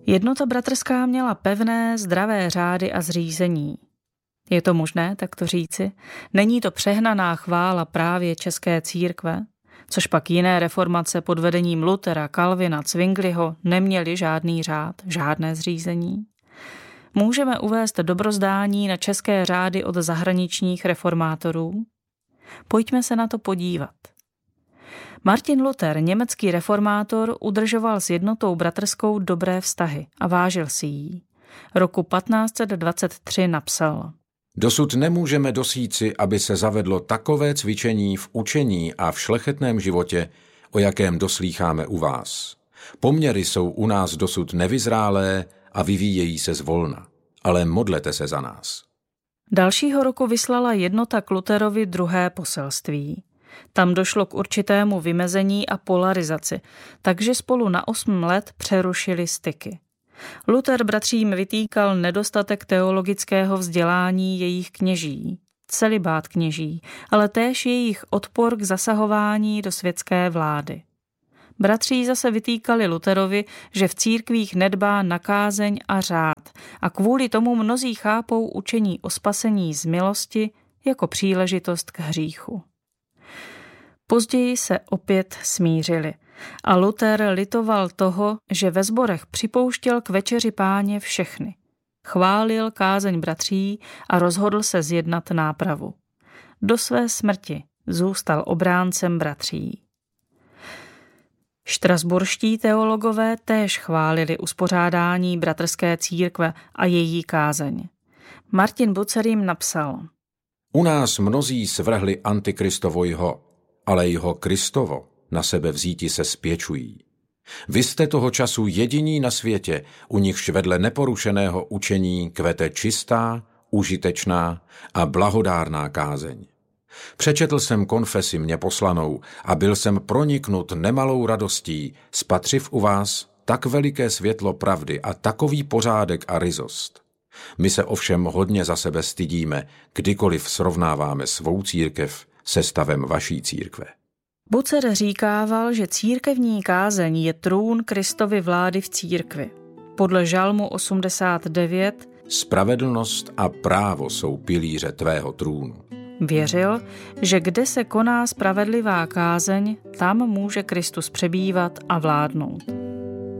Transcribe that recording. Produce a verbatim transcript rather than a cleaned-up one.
Jednota bratrská měla pevné, zdravé řády a zřízení. Je to možné takto říci? Není to přehnaná chvála právě české církve? Což pak jiné reformace pod vedením Luthera, Calvina, Zwingliho neměly žádný řád, žádné zřízení? Můžeme uvést dobrozdání na české řády od zahraničních reformátorů? Pojďme se na to podívat. Martin Luther, německý reformátor, udržoval s jednotou bratrskou dobré vztahy a vážil si jí. Roku patnáct set dvacet tři napsal: Dosud nemůžeme dosíci, aby se zavedlo takové cvičení v učení a v šlechetném životě, o jakém doslýcháme u vás. Poměry jsou u nás dosud nevyzrálé a vyvíjejí se zvolna, ale modlete se za nás. Dalšího roku vyslala jednota k Lutherovi druhé poselství. Tam došlo k určitému vymezení a polarizaci, takže spolu na osm let přerušili styky. Luther bratřím vytýkal nedostatek teologického vzdělání jejich kněží, celibát kněží, ale též jejich odpor k zasahování do světské vlády. Bratří zase vytýkali Lutherovi, že v církvích nedbá na kázeň a řád a kvůli tomu mnozí chápou učení o spasení z milosti jako příležitost k hříchu. Později se opět smířili a Luther litoval toho, že ve sborech připouštěl k večeři Páně všechny. Chválil kázeň bratří a rozhodl se zjednat nápravu. Do své smrti zůstal obráncem bratří. Štrasburští teologové též chválili uspořádání bratrské církve a její kázeň. Martin Bucer jim napsal: U nás mnozí svrhli Antikristovo jho, ale jeho Kristovo na sebe vzíti se spěčují. Vy jste toho času jediní na světě, u nichž vedle neporušeného učení kvete čistá, užitečná a blahodárná kázeň. Přečetl jsem konfesi mě poslanou a byl jsem proniknut nemalou radostí, spatřiv u vás tak veliké světlo pravdy a takový pořádek a ryzost. My se ovšem hodně za sebe stydíme, kdykoliv srovnáváme svou církev se stavem vaší církve. Bucer říkával, že církevní kázeň je trůn Kristovy vlády v církvi. Podle Žalmu osmdesát devět Spravedlnost a právo jsou pilíře tvého trůnu. Věřil, že kde se koná spravedlivá kázeň, tam může Kristus přebývat a vládnout.